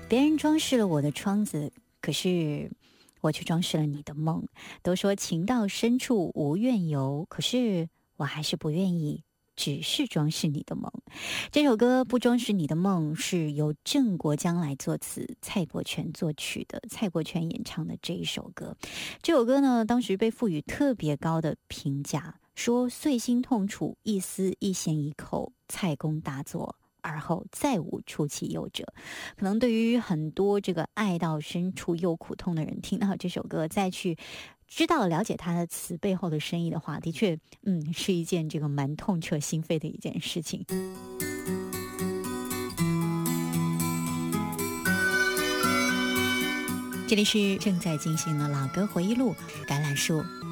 别人装饰了我的窗子，可是我却装饰了你的梦。都说情到深处无怨尤，可是我还是不愿意只是装饰你的梦。这首歌《不装饰你的梦》是由郑国江来作词，蔡国权作曲的。蔡国权演唱的这一首歌，这首歌呢，当时被赋予特别高的评价，说碎心痛楚，一丝一弦一扣，蔡公大作，而后再无出其右者。可能对于很多这个爱到深处又苦痛的人，听到这首歌再去知道了解他的词背后的深意的话，的确是一件这个蛮痛彻心扉的一件事情。这里是正在进行的老歌回忆录，橄榄树